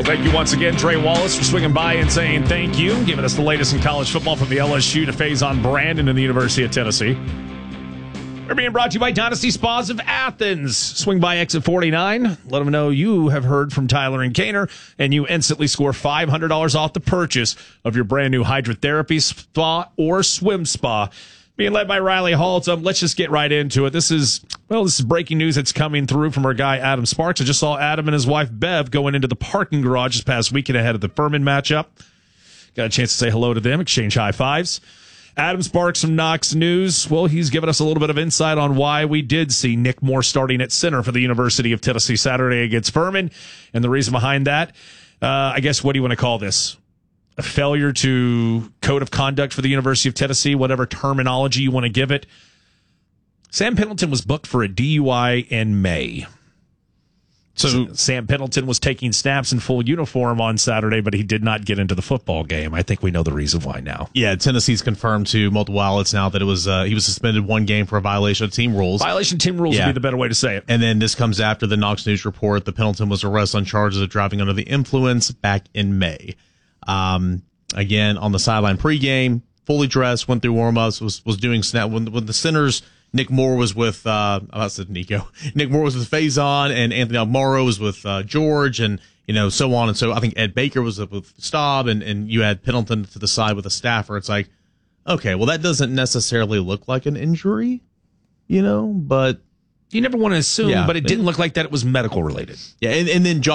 Well, thank you once again, Trey Wallace, for swinging by and saying thank you, giving us the latest in college football from the LSU to Faison Brandon in the University of Tennessee. We're being brought to you by Dynasty Spas of Athens. Swing by exit 49. Let them know you have heard from Tyler and Kaner, and you instantly score $500 off the purchase of your brand new hydrotherapy spa or swim spa. Being led by Riley Haltom. Let's just get right into it. This is breaking news that's coming through from our guy, Adam Sparks. I just saw Adam and his wife, Bev, going into the parking garage this past weekend ahead of the Furman matchup. Got a chance to say hello to them, exchange high fives. Adam Sparks from Knox News. Well, he's given us a little bit of insight on why we did see Nick Moore starting at center for the University of Tennessee Saturday against Furman. And the reason behind that, I guess, what do you want to call this? A failure to code of conduct for the University of Tennessee, whatever terminology you want to give it. Sam Pendleton was booked for a DUI in May. So Sam Pendleton was taking snaps in full uniform on Saturday, but he did not get into the football game. I think we know the reason why now. Yeah, Tennessee's confirmed to multiple outlets now that it was he was suspended one game for a violation of team rules. Violation of team rules would be the better way to say it. And then this comes after the Knox News report that Pendleton was arrested on charges of driving under the influence back in May. Again, on the sideline pregame, fully dressed, went through warm-ups, was doing snap. When the centers, Nick Moore was with, I said Nico. Nick Moore was with Faison, and Anthony Almaro was with George, and so on. And so I think Ed Baker was with Staub, and you had Pendleton to the side with a staffer. It's like, okay, well, that doesn't necessarily look like an injury, but you never want to assume, but it didn't look like that it was medical related. Yeah, and then